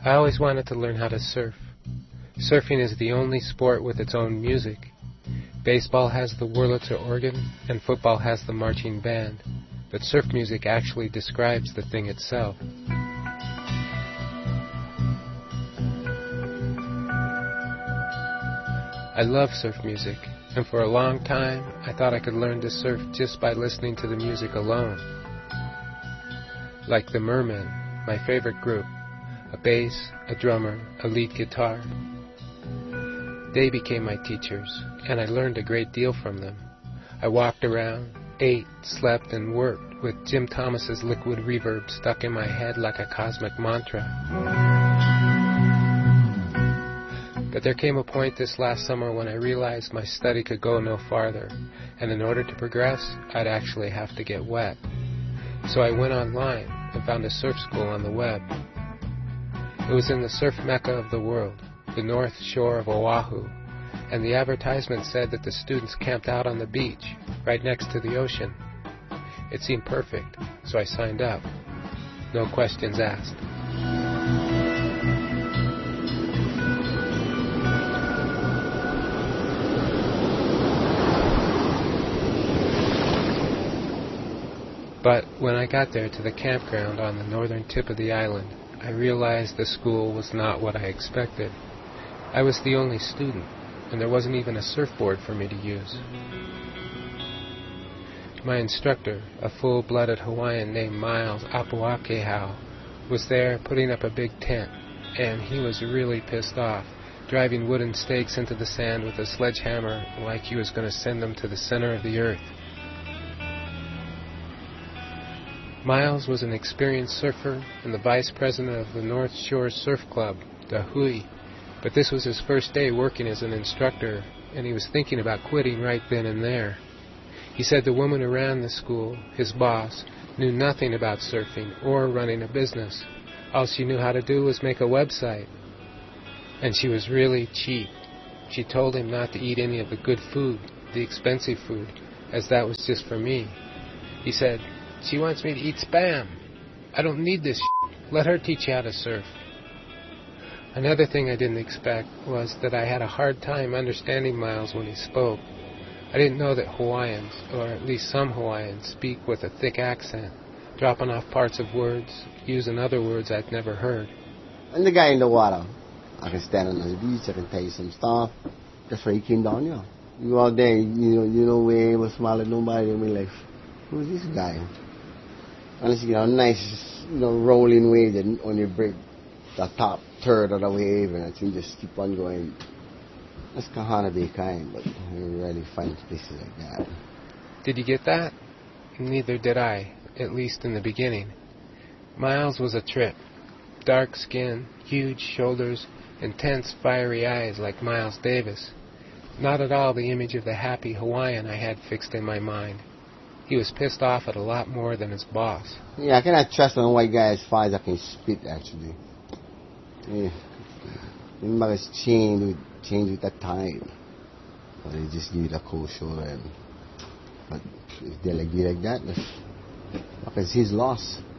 I always wanted to learn how to surf. Surfing is the only sport with its own music. Baseball has the Wurlitzer organ, and football has the marching band. But surf music actually describes the thing itself. I love surf music, and for a long time I thought I could learn to surf just by listening to the music alone. Like the Mermen, my favorite group, a bass, a drummer, a lead guitar. They became my teachers, and I learned a great deal from them. I walked around, ate, slept, and worked with Jim Thomas's liquid reverb stuck in my head like a cosmic mantra. But there came a point this last summer when I realized my study could go no farther, and in order to progress, I'd actually have to get wet. So I went online and found a surf school on the web. It was in the surf mecca of the world, the north shore of Oahu, and the advertisement said that the students camped out on the beach, right next to the ocean. It seemed perfect, so I signed up. No questions asked. But when I got there to the campground on the northern tip of the island, I realized the school was not what I expected. I was the only student, and there wasn't even a surfboard for me to use. My instructor, a full-blooded Hawaiian named Miles Apuakehau, was there putting up a big tent, and he was really pissed off, driving wooden stakes into the sand with a sledgehammer like he was going to send them to the center of the earth. Miles was an experienced surfer and the vice president of the North Shore Surf Club, the Hui, but this was his first day working as an instructor, and he was thinking about quitting right then and there. He said the woman who ran the school, his boss, knew nothing about surfing or running a business. All she knew how to do was make a website. And she was really cheap. She told him not to eat any of the good food, the expensive food, as that was just for me. He said, "She wants me to eat Spam. I don't need this shit. Let her teach you how to surf." Another thing I didn't expect was that I had a hard time understanding Miles when he spoke. I didn't know that Hawaiians, or at least some Hawaiians, speak with a thick accent, dropping off parts of words, using other words I'd never heard. I'm the guy in the water. I can stand on the beach, I can tell you some stuff. That's where he came down, yeah. You go out there, you know, we ain't smile at nobody, and we're like, who's this guy? Honestly, nice, rolling wave that only break the top third of the wave, and I think just keep on going. That's Kahana Bay kind, but you rarely find places like that. Did you get that? Neither did I, at least in the beginning. Miles was a trip. Dark skin, huge shoulders, intense fiery eyes like Miles Davis. Not at all the image of the happy Hawaiian I had fixed in my mind. He was pissed off at a lot more than his boss. Yeah, I cannot trust on a white guy as far as I can spit, actually. Yeah. Remember, it's changed with that time. But they just give it a cold shoulder. But if they like that, because it's his loss.